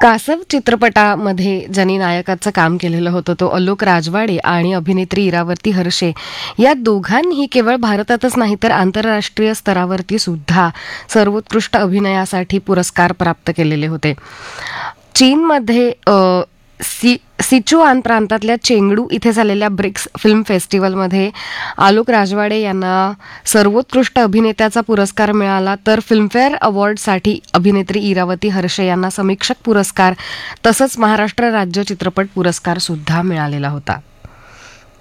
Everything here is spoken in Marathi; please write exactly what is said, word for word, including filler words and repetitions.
कासव चित्रपटामध्ये ज्यांनी नायकाचं काम केलेलं होतं तो आलोक राजवाडे आणि अभिनेत्री इरावती हर्षे या दोघांनीही केवळ भारतातच नाही तर आंतरराष्ट्रीय स्तरावरती सुद्धा सर्वोत्कृष्ट अभिनयासाठी पुरस्कार प्राप्त केलेले होते. चीनमध्ये अ, सी सिचुआन प्रांतातल्या चेंगडू इथे झालेल्या ब्रिक्स फिल्म फेस्टिवलमध्ये आलोक राजवाडे यांना सर्वोत्कृष्ट अभिनेत्याचा पुरस्कार मिळाला, तर फिल्मफेअर अवॉर्डसाठी अभिनेत्री इरावती हर्षे यांना समीक्षक पुरस्कार तसंच महाराष्ट्र राज्य चित्रपट पुरस्कार सुद्धा मिळालेला होता.